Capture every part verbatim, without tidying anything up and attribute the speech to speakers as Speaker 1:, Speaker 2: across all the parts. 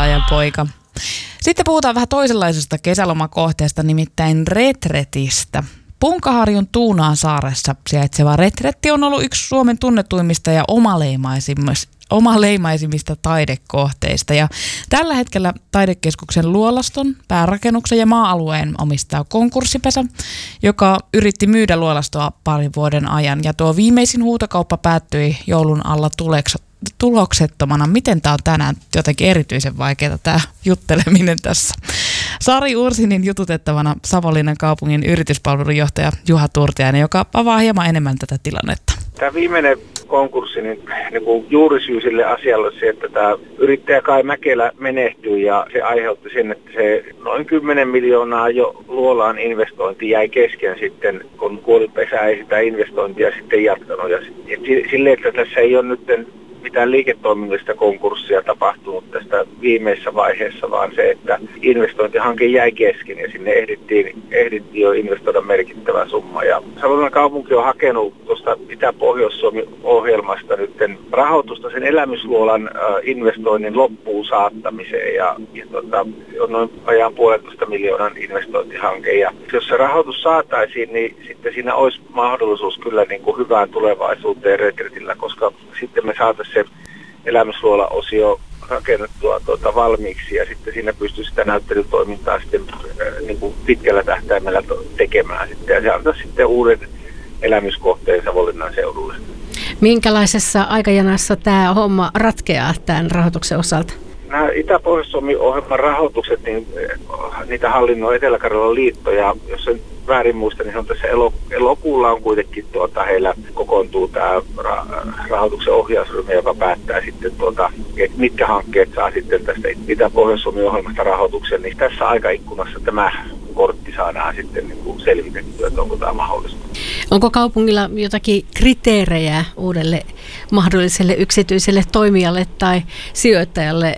Speaker 1: Lappeenlaajan poika. Sitten puhutaan vähän toisenlaisesta kesälomakohteesta, nimittäin retretistä. Punkaharjun Tuunaan saaressa sijaitseva retretti on ollut yksi Suomen tunnetuimmista ja omaleimaisimmista, omaleimaisimmista taidekohteista. Ja tällä hetkellä taidekeskuksen Luolaston, päärakennuksen ja maa-alueen omistaa konkurssipesä, joka yritti myydä Luolastoa parin vuoden ajan. Ja tuo viimeisin huutokauppa päättyi joulun alla tuleks, tuloksettomana. Miten tämä on tänään jotenkin erityisen vaikeaa tämä jutteleminen tässä? Sari Ursinin jututettavana Savonlinnan kaupungin yrityspalvelujohtaja Juha Turtiainen, joka avaa hieman enemmän tätä tilannetta.
Speaker 2: Tämä viimeinen konkurssi, niin, niin kuin juurisyy sille asialle se, että tämä yrittäjä Kai Mäkelä menehtyi ja se aiheutti sen, että se noin kymmenen miljoonaa jo Luolaan investointi jäi kesken sitten, kun kuolipesä ei sitä investointia sitten jatkanut. Ja silleen, että tässä ei ole nyt mitään liiketoiminnallista konkurssia tapahtunut tästä viimeisessä vaiheessa, vaan se, että investointihanke jäi kesken ja sinne ehdittiin, ehdittiin jo investoida merkittävä summa. Ja Savonlinnan kaupunki on hakenut tuosta Itä-Pohjois-Suomi-ohjelmasta nyt rahoitusta sen elämysluolan investoinnin loppuun saattamiseen ja, ja tota, on noin ajan puolentoista miljoonan investointihanke. Ja jos se rahoitus saataisiin, niin sitten siinä olisi mahdollisuus kyllä niin kuin hyvään tulevaisuuteen retretillä, koska sitten me saataisiin se elämysluola-osio rakennettua tuota valmiiksi ja sitten siinä pystyy sitä näyttelytoimintaa sitten äh, niin kuin pitkällä tähtäimellä tekemään sitten ja se antaa sitten uuden elämyskohteen Savonlinnan seudulle.
Speaker 3: Minkälaisessa aikajanassa tämä homma ratkeaa tämän rahoituksen osalta?
Speaker 2: Nämä Itä-Pohjois-Suomi-ohjelman rahoitukset, niin niitä hallinnoi Etelä-Karjalan liitto ja jos sen väärin muista, niin se on tässä elokuulla on kuitenkin tuota, heillä kokoontuu tämä ra- rahoituksen ohjausryhmä, joka päättää sitten tuota, että mitkä hankkeet saa sitten tästä Itä-Pohjois-Suomi-ohjelmasta rahoituksen, niin tässä aikaikkunassa tämä kortti saadaan sitten niin kuin selvitettyä, että onko tämä mahdollista.
Speaker 3: Onko kaupungilla jotakin kriteerejä uudelle mahdolliselle yksityiselle toimijalle tai sijoittajalle,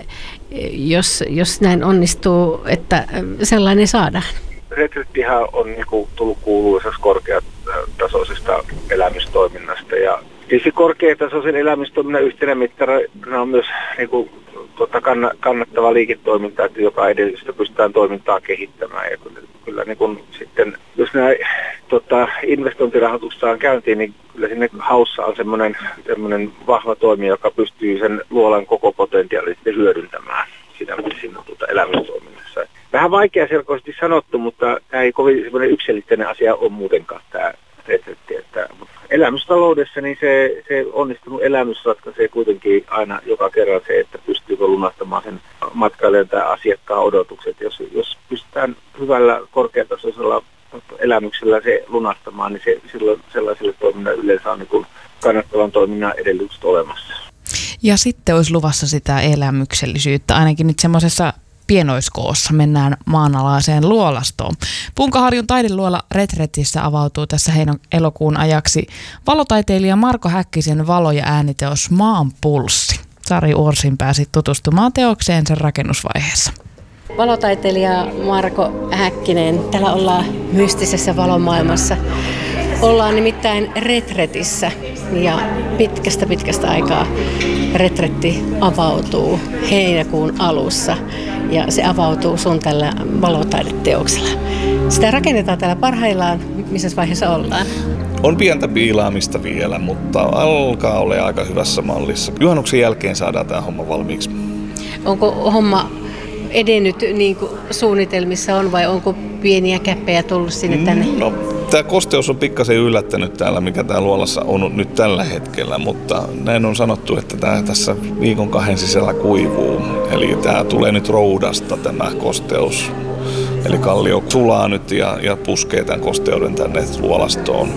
Speaker 3: jos, jos näin onnistuu, että sellainen saadaan?
Speaker 2: Retrettihän on niin kuin tullut kuuluisaksi korkeatasoisesta elämystoiminnasta ja tietysti korkeatasoisen elämystoiminnan yhtenä mittarina on myös niin kuin, tuota, kannattava liiketoiminta, että joka edellystä pystytään toimintaa kehittämään ja kyllä, kyllä niin kuin, sitten jos nämä tota, investointirahoitukset saan käyntiin, niin kyllä sinne haussa on semmoinen, semmoinen vahva toimija, joka pystyy sen luolan koko potentiaalin sitten hyödyntämään siinä, siinä tuota, elämystoiminnassa. Vähän vaikeaselkoisesti sanottu, mutta tämä ei kovin semmoinen yksiselitteinen asia ole muutenkaan tämä retretti. Että elämystaloudessa niin se, se onnistunut elämys ratkaisee kuitenkin aina joka kerran se, että pystyykö lunastamaan sen matkailijan tai asiakkaan odotukset. Jos, jos pystytään hyvällä korkeatasoisella elämyksellä se lunastamaan, niin se, silloin sellaiselle toiminnalle yleensä on niin kuin kannattavan toiminnan edellytykset olemassa.
Speaker 1: Ja sitten olisi luvassa sitä elämyksellisyyttä, ainakin nyt semmoisessa pienoiskoossa mennään maanalaiseen Luolastoon. Punkaharjun taideluola Retretissä avautuu tässä heinä elokuun ajaksi valotaiteilija Marko Häkkisen valo- ja ääniteos Maan pulssi. Sari Ursin pääsi tutustumaan teokseen sen rakennusvaiheessa.
Speaker 3: Valotaiteilija Marko Häkkinen, täällä ollaan mystisessä valomaailmassa. Ollaan nimittäin Retretissä ja pitkästä pitkästä aikaa retretti avautuu heinäkuun alussa ja se avautuu sun tällä valotaideteoksella. Sitä rakennetaan täällä parhaillaan. Missä vaiheessa ollaan?
Speaker 4: On pientä piilaamista vielä, mutta alkaa olla aika hyvässä mallissa. Juhannuksen jälkeen saadaan tämä homma valmiiksi.
Speaker 3: Onko homma edennyt niin kuin suunnitelmissa on vai onko pieniä käppejä tullut sinne tänne?
Speaker 4: No, tämä kosteus on pikkasen yllättänyt täällä, mikä täällä luolassa on nyt tällä hetkellä, mutta näin on sanottu, että tämä tässä viikon kahden sisällä kuivuu. Eli tämä tulee nyt roudasta tämä kosteus. Eli kallio sulaa nyt ja, ja puskee tämän kosteuden tänne luolastoon.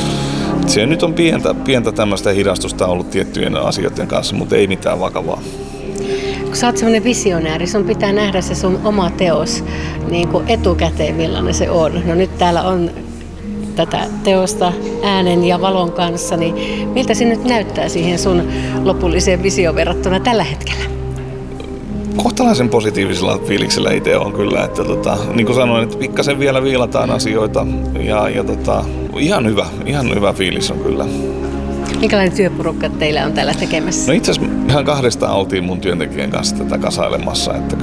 Speaker 4: Se nyt on pientä, pientä tämmöistä hidastusta ollut tiettyjen asioiden kanssa, mutta ei mitään vakavaa.
Speaker 3: Kun sä oot semmoinen visionääri, sun pitää nähdä se sun oma teos niin kuin etukäteen, millainen se on. No nyt täällä on tätä teosta äänen ja valon kanssa, niin miltä se nyt näyttää siihen sun lopulliseen visioon verrattuna tällä hetkellä?
Speaker 4: Kohtalaisen positiivisella fiiliksellä itse on kyllä, että tota, niin kuin sanoin, että pikkasen vielä viilataan asioita ja, ja tota, ihan hyvä, ihan hyvä fiilis on kyllä.
Speaker 3: Minkälainen työporukka teillä on täällä tekemässä?
Speaker 4: No itse asiassa ihan kahdestaan oltiin mun työntekijän kanssa tätä kasailemassa, että